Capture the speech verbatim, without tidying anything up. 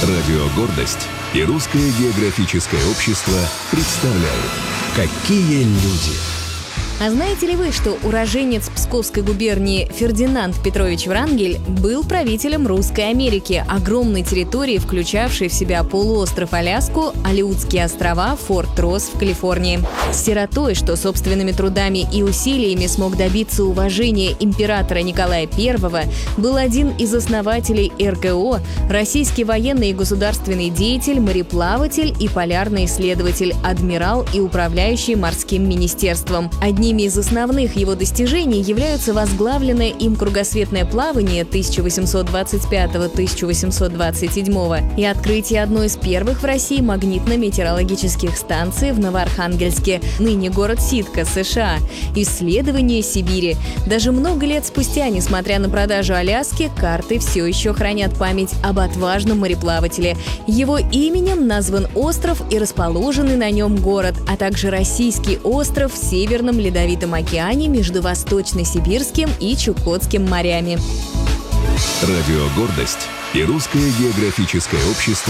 Радио «Гордость» и Русское географическое общество представляют «Какие люди». А знаете ли вы, что уроженец Псковской губернии Фердинанд Петрович Врангель был правителем Русской Америки, огромной территории, включавшей в себя полуостров Аляску, Алеутские острова, Форт Росс в Калифорнии. Сиротой, что собственными трудами и усилиями смог добиться уважения императора Николая Первого, был один из основателей эр ка о, российский военный и государственный деятель, мореплаватель и полярный исследователь, адмирал и управляющий морским министерством. Одними из основных его достижений являются возглавленное им кругосветное плавание тысяча восемьсот двадцать пятого — тысяча восемьсот двадцать седьмого и открытие одной из первых в России магнитно-метеорологических станций в Новоархангельске, ныне город Ситка, США, исследование Сибири. Даже много лет спустя, несмотря на продажу Аляски, карты все еще хранят память об отважном мореплавателе. Его именем назван остров и расположенный на нем город, а также российский остров в Северном Ледовитом океане между Восточно-Сибирским и Чукотским морями. Радио «Гордость» и Русское географическое общество